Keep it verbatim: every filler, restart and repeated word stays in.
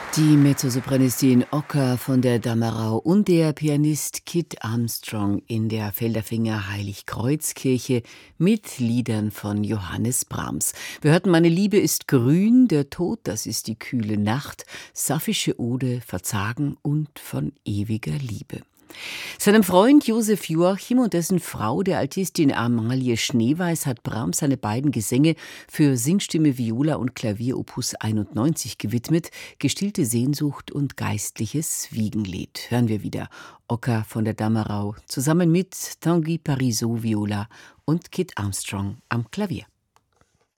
Die Mezzosopranistin Oka von der Damerau und der Pianist Kit Armstrong in der Felderfinger Heiligkreuzkirche mit Liedern von Johannes Brahms. Wir hörten Meine Liebe ist grün, der Tod, das ist die kühle Nacht, Sapphische Ode, Verzagen und von ewiger Liebe. Seinem Freund Josef Joachim und dessen Frau, der Altistin Amalie Schneeweiß, hat Brahms seine beiden Gesänge für Singstimme, Viola und Klavier Opus einundneunzig gewidmet, Gestillte Sehnsucht und geistliches Wiegenlied. Hören wir wieder Oka von der Damerau zusammen mit Tanguy Parisot Viola und Kit Armstrong am Klavier.